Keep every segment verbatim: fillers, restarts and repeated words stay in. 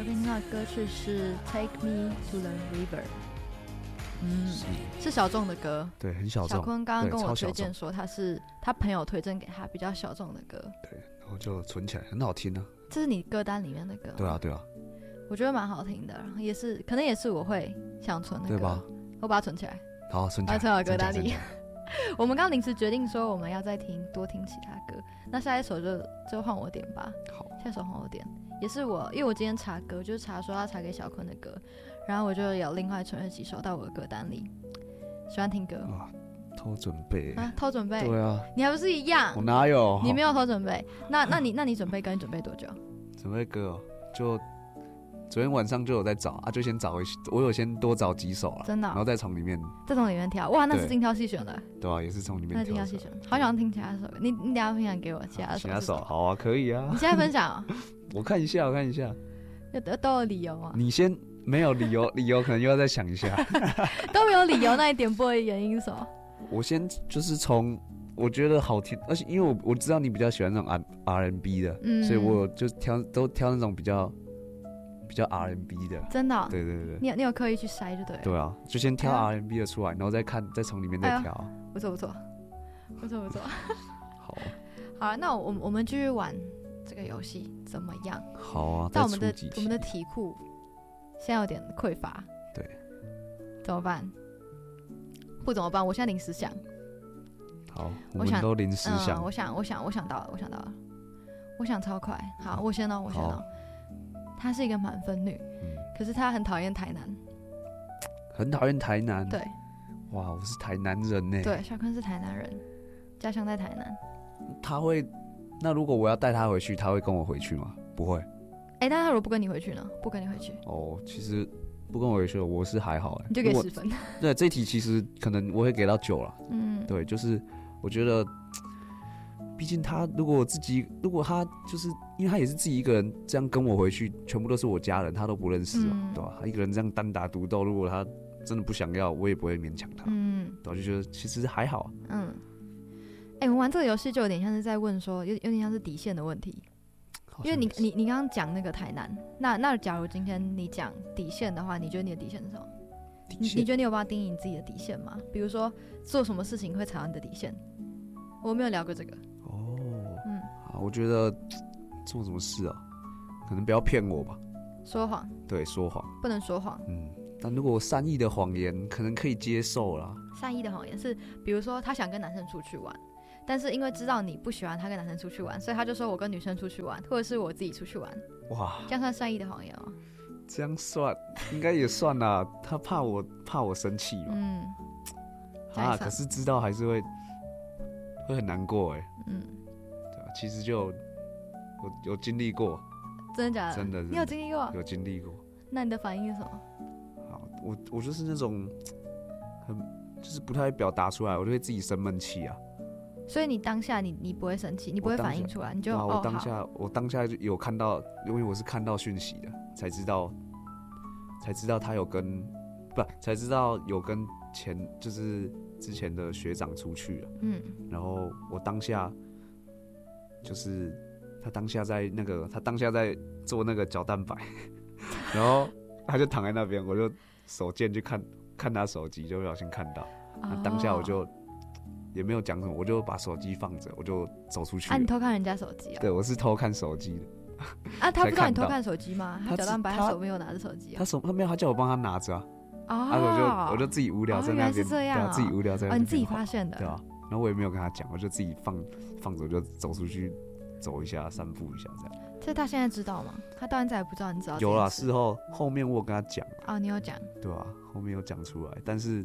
听到的歌曲是 Take Me to the River， 嗯，是小众的歌， 对，很小众。 小坤刚刚跟我推荐说他是他朋友推荐给他比较小众的歌， 对，然后就存起来，很好听啊。 这是你歌单里面的歌？ 对啊，对啊， 我觉得蛮好听的，也是可能也是我会想存的歌， 对吧？ 我把它存起来， 好，存起来， 存到歌单里。我们刚刚临时决定说我们要再听多听其他歌，那下一首就就换我点吧。 好， 下一首换我点，也是我，因为我今天查歌就是查说要查给小坤的歌，然后我就有另外存了几首到我的歌单里。喜欢听歌啊？偷准备啊？偷准备？ 对啊， 你还不是一样？ 我哪有？ 你没有偷准备？那那你那你准备歌？你准备多久？ 准备歌、哦、就。昨天晚上就有在找啊，就先找回，我有先多找几首了， 真的、哦， 然后再从里面再从里面挑，哇，那是精挑细选的， 对啊，也是从里面挑， 那精挑细选，好想听其他首，你你等一下分享给我其他首， 其他首好啊，可以啊， 你现在分享、哦， 我看一下，我看一下， 都都有理由啊， 你先没有理由，理由可能又要再想一下， 都没有理由，那你点播的原因是什么？ 我先就是从我觉得好听，而且因为我我知道你比较喜欢那种 R and B 的，嗯、所以我就挑都挑那种比较。比较 R and B 的， 真的、哦， 对对对， 你有你有刻意去筛就对了， 对啊，就先挑 R and B 的出来，然后再看，再从里面再挑、啊哎，不错不错，不错不错， 好， 好，那我我们继续玩这个游戏怎么样？ 好啊， 但我们的我们的题库现在有点匮乏， 对， 怎么办？不怎么办？我现在临时想， 好，我们都临时想， 嗯、我想我想我想到了，我想到了，我想超快，好，我先哦，我先哦。她是一个满分女、嗯，可是她很讨厌台南， 很讨厌台南。 对， 哇，我是台南人呢。 对，小坤是台南人，家乡在台南。 他会，那如果我要带他回去，他会跟我回去吗？不会。 哎、欸，那他如果不跟你回去呢？不跟你回去？ 哦，其实不跟我回去，我是还好哎。 你就给十分。 对，这一题其实可能我会给到九了。 嗯， 对，就是我觉得。毕竟他如果我自己，如果他就是因为他也是自己一个人这样跟我回去，全部都是我家人，他都不认识啊、嗯，对吧？他一个人这样单打独斗，如果他真的不想要，我也不会勉强他。嗯，对，就觉得其实还好。 嗯，哎、欸，我们玩这个游戏就有点像是在问说，有有点像是底线的问题，因为你你你刚刚讲那个台南，那那假如今天你讲底线的话，你觉得你的底线是什么？你你觉得你有办法定义你自己的底线吗？比如说做什么事情会踩到你的底线？我没有聊过这个。 哦，嗯，好，我觉得做什么事啊，可能不要骗我吧。 说谎， 对，说谎不能说谎。 嗯，但如果善意的谎言，可能可以接受啦。 善意的谎言是，比如说他想跟男生出去玩，但是因为知道你不喜欢他跟男生出去玩，所以他就说我跟女生出去玩，或者是我自己出去玩。哇，这样算善意的谎言吗？ 这样算，应该也算啦。他怕我怕我生气嘛。嗯。啊，可是知道还是会。会很难过哎，嗯，对啊，其实就有有经历过， 真的假的？ 真的， 你有经历过？ 有经历过。 那你的反应是什么？ 好，我我就是那种很就是不太会表达出来，我就会自己生闷气啊。 所以你当下你你不会生气，你不会反应出来，你就我当下、哦、我当下就有看到，因为我是看到讯息的，才知道才知道他有跟不才知道有跟前就是。之前的学长出去了，嗯，然后我当下就是他当下在那个他当下在做那个搅蛋白，然后他就躺在那边，我就手贱去看看他手机，就不小心看到，那、哦、当下我就也没有讲什么，我就把手机放着，我就走出去。 啊，你偷看人家手机啊？ 对，我是偷看手机的。 啊，他不知道你偷看手机吗？他搅蛋白，他手没有拿着手机、啊， 他手他没有，他叫我帮他拿着啊。 哦， 啊、我就我就自己无聊在那边， 哦、是这样、哦， 对啊，自己无聊在那边、 哦，你自己发现的， 对啊。然后我也没有跟他讲，我就自己放放着，我就走出去走一下，散步一下这样。 所以他现在知道吗？他到现在也不知道你知道。 有啦，事后后面我有跟他讲。 哦，你有讲？ 对啊，后面有讲出来，但是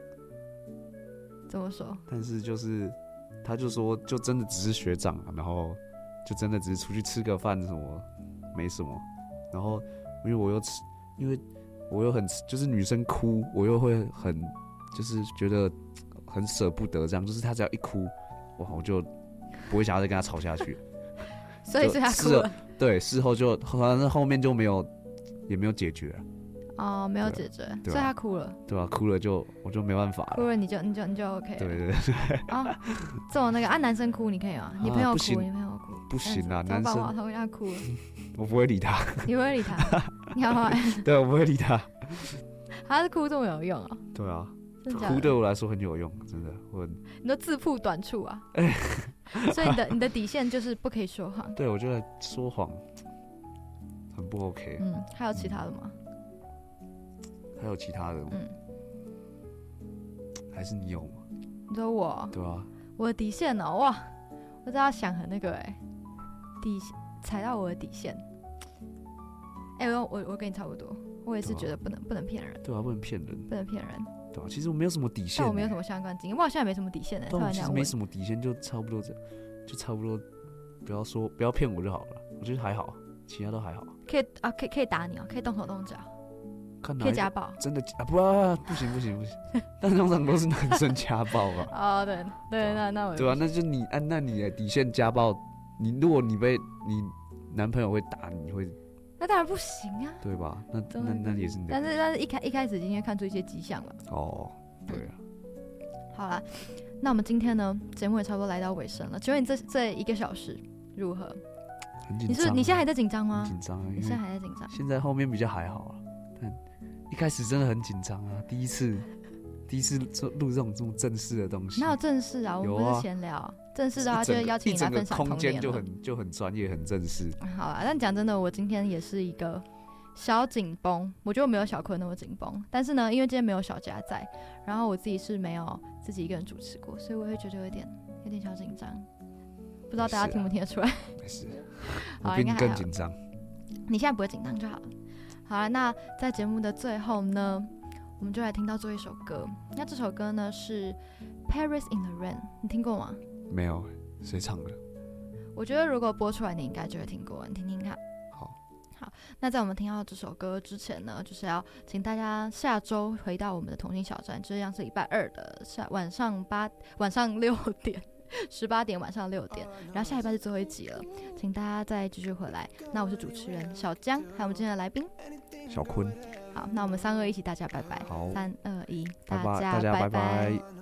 怎么说？ 但是就是他就说，就真的只是学长，然后就真的只是出去吃个饭什么，没什么。然后因为我又吃，因为。我又很就是女生哭，我又会很就是觉得很舍不得这样，就是她只要一哭，哇，我就不会想要再跟她吵下去。 所以是她哭了。 对，事后就反正后面就没有也没有解决。 哦，没有解决，所以她哭了。 对啊，哭了就我就没办法了。 哭了你就你就你就 OK 了。 对对对。 啊，这种那个啊，男生哭你可以吗？你朋友哭， 啊、 你朋友哭。 不行啊，男生他会要哭了， 我不会理他， 你不会理他，你好坏， 对，我不会理他， 他是哭这么有用啊？ 对啊， 的哭对我来说很有用，真的，我你都自曝短处啊，所以你的你的底线就是不可以说谎。 对，我觉得说谎很不 OK。 嗯，还有其他的吗？ 还有其他的吗？ 嗯， 还是你有吗？ 你说我？ 对啊， 我的底线哦，哇，我这样想很那个哎、欸，底踩到我的底线。哎、欸，我我我跟你差不多，我也是觉得不能、啊、不能骗人。 对啊，不能骗人， 不能骗人。 对啊，其实我没有什么底线、欸， 但我没有什么相关经验，我好像也没什么底线哎、欸。 但其实没什么底线，就差不多这，就差不多，不要说不要骗我就好了。我觉得还好，其他都还好。 可以啊，可以可以打你哦，可以动手动脚。可以家暴， 真的啊不啊不行不行不行，但通常都是男生家暴吧？ 哦对对，那那我对啊，那就你按那你的底线家暴，你如果你被你男朋友会打，你会？ 那当然不行啊， 对吧？那那那也是你的。 但是但是一开一开始已经会看出一些迹象了。 哦，对啊。 好啦，那我们今天呢节目也差不多来到尾声了，请问你这这一个小时如何？ 很紧张、啊。 你是你现在还在紧张吗？ 紧张啊！ 你现在还在紧张？ 现在后面比较还好啊，但一开始真的很紧张啊，第一次。第一次录这种这么正式的东西， 哪有正式啊？我们不是闲聊、啊，正式的话就会邀请你来分享童年了。 空间就很就很专业，很正式。 好啦，但讲真的，我今天也是一个小紧绷，我觉得我没有小坤那么紧绷。但是呢，因为今天没有小佳在，然后我自己是没有自己一个人主持过，所以我会觉得有点有点小紧张。不知道大家听不听得出来？ 没事， 好， 我比你更紧张。 你现在不会紧张就好了。好了，那在节目的最后呢？我们就来听到最后一首歌，那这首歌呢是 Paris in the Rain， 你听过吗？ 没有，谁唱的？ 我觉得如果播出来，你应该就会听过，你听听看。 好， 好，那在我们听到这首歌之前呢，就是要请大家下周回到我们的同心小站，这样是礼拜二的下晚上八晚上六点。十八点晚上六点，然后下礼拜是最后一集了，请大家再继续回来。那我是主持人小江，还有我们今天的来宾小坤。 好，那我们三二一起，大家拜拜。 好， 三二一， 大家拜拜。